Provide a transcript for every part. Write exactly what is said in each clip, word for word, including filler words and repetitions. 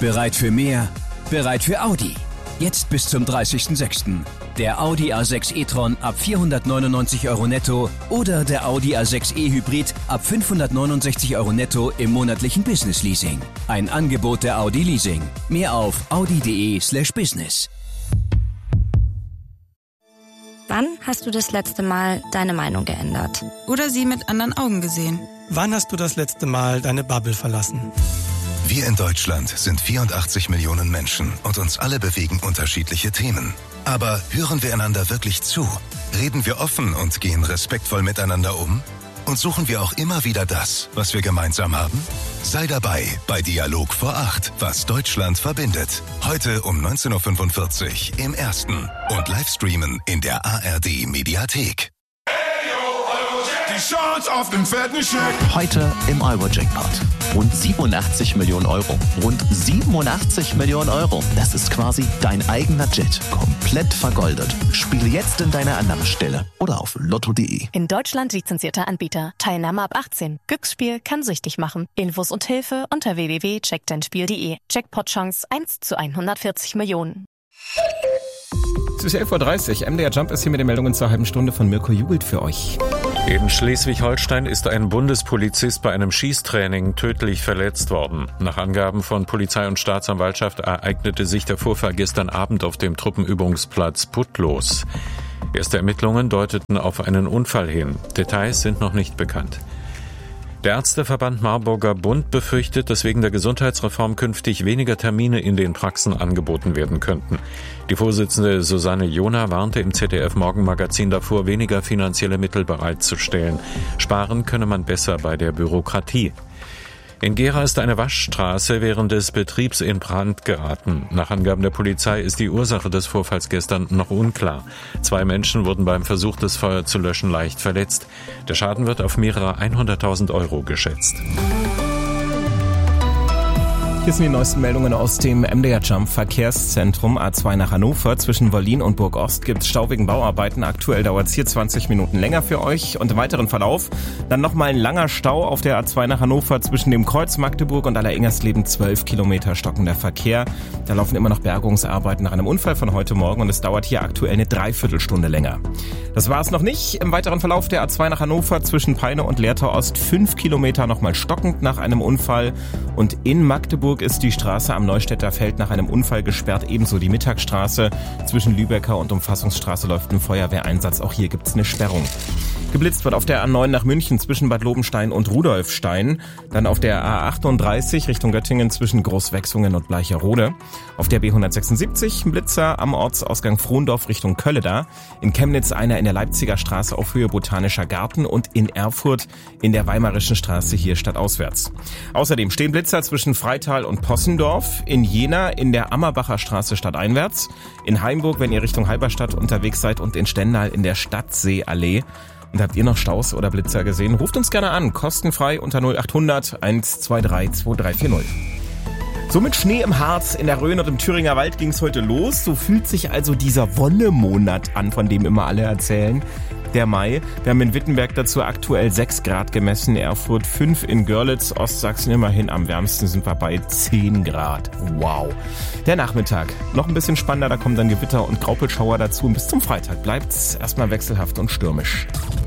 Bereit für mehr? Bereit für Audi. Jetzt bis zum dreißigsten sechsten Der Audi A sechs e-tron ab vierhundertneunundneunzig Euro netto oder der Audi A sechs e-Hybrid ab fünfhundertneunundsechzig Euro netto im monatlichen Business Leasing. Ein Angebot der Audi Leasing. Mehr auf audi.de slash business. Wann hast du das letzte Mal deine Meinung geändert? Oder sie mit anderen Augen gesehen? Wann hast du das letzte Mal deine Bubble verlassen? Wir in Deutschland sind vierundachtzig Millionen Menschen und uns alle bewegen unterschiedliche Themen. Aber hören wir einander wirklich zu? Reden wir offen und gehen respektvoll miteinander um? Und suchen wir auch immer wieder das, was wir gemeinsam haben? Sei dabei bei Dialog vor acht, was Deutschland verbindet. Heute um neunzehn Uhr fünfundvierzig im Ersten und Livestreamen in der A R D Mediathek. Die Chance auf den fetten Scheck. Heute im Euro-Jackpot. Rund siebenundachtzig Millionen Euro. Rund siebenundachtzig Millionen Euro. Das ist quasi dein eigener Jet. Komplett vergoldet. Spiele jetzt in deiner Annahmestelle oder auf lotto punkt de. In Deutschland lizenzierter Anbieter. Teilnahme ab achtzehn. Glücksspiel kann süchtig machen. Infos und Hilfe unter w w w punkt check dein spiel punkt de. Jackpot-Chance eins zu hundertvierzig Millionen. Es ist elf Uhr dreißig. M D R Jump ist hier mit den Meldungen zur halben Stunde von Mirko Jubelt für euch. In Schleswig-Holstein ist ein Bundespolizist bei einem Schießtraining tödlich verletzt worden. Nach Angaben von Polizei und Staatsanwaltschaft ereignete sich der Vorfall gestern Abend auf dem Truppenübungsplatz Putlos. Erste Ermittlungen deuteten auf einen Unfall hin. Details sind noch nicht bekannt. Der Ärzteverband Marburger Bund befürchtet, dass wegen der Gesundheitsreform künftig weniger Termine in den Praxen angeboten werden könnten. Die Vorsitzende Susanne Jona warnte im Z D F-Morgenmagazin davor, weniger finanzielle Mittel bereitzustellen. Sparen könne man besser bei der Bürokratie. In Gera ist eine Waschstraße während des Betriebs in Brand geraten. Nach Angaben der Polizei ist die Ursache des Vorfalls gestern noch unklar. Zwei Menschen wurden beim Versuch, das Feuer zu löschen, leicht verletzt. Der Schaden wird auf mehrere hunderttausend Euro geschätzt. Hier sind die neuesten Meldungen aus dem M D R Jump Verkehrszentrum A zwei nach Hannover. Zwischen Wollin und Burgost gibt es Stau wegen Bauarbeiten. Aktuell dauert es hier zwanzig Minuten länger für euch. Und im weiteren Verlauf dann nochmal ein langer Stau auf der A zwei nach Hannover zwischen dem Kreuz Magdeburg und Allerengersleben. zwölf Kilometer stockender Verkehr. Da laufen immer noch Bergungsarbeiten nach einem Unfall von heute Morgen und es dauert hier aktuell eine Dreiviertelstunde länger. Das war es noch nicht. Im weiteren Verlauf der A zwei nach Hannover zwischen Peine und Lehrter Ost fünf Kilometer nochmal stockend nach einem Unfall. Und in Magdeburg ist die Straße am Neustädter Feld nach einem Unfall gesperrt, ebenso die Mittagstraße. Zwischen Lübecker und Umfassungsstraße läuft ein Feuerwehreinsatz, auch hier gibt es eine Sperrung. Geblitzt wird auf der A neun nach München zwischen Bad Lobenstein und Rudolfstein. Dann auf der A achtunddreißig Richtung Göttingen zwischen Großwechsungen und Bleicherode. Auf der B hundertsechsundsiebzig ein Blitzer am Ortsausgang Frohndorf Richtung Kölleda. In Chemnitz einer in der Leipziger Straße auf Höhe Botanischer Garten und in Erfurt in der Weimarischen Straße hier stadtauswärts. Außerdem stehen Blitzer zwischen Freital und Possendorf. In Jena in der Ammerbacher Straße stadteinwärts. In Haimburg, wenn ihr Richtung Halberstadt unterwegs seid, und in Stendal in der Stadtseeallee. Und habt ihr noch Staus oder Blitzer gesehen? Ruft uns gerne an, kostenfrei unter null achthundert eins zwei drei zwei drei vier null. So mit Schnee im Harz, in der Rhön und im Thüringer Wald ging es heute los. So fühlt sich also dieser Wonnemonat an, von dem immer alle erzählen. Der Mai. Wir haben in Wittenberg dazu aktuell sechs Grad gemessen, Erfurt fünf, in Görlitz, Ostsachsen immerhin am wärmsten sind wir bei zehn Grad. Wow. Der Nachmittag. Noch ein bisschen spannender, da kommen dann Gewitter und Graupelschauer dazu. Und bis zum Freitag bleibt's erstmal wechselhaft und stürmisch.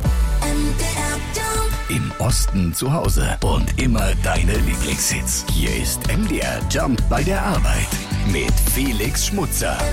Im Osten zu Hause und immer deine Lieblingshits. Hier ist M D R Jump bei der Arbeit mit Felix Schmutzer.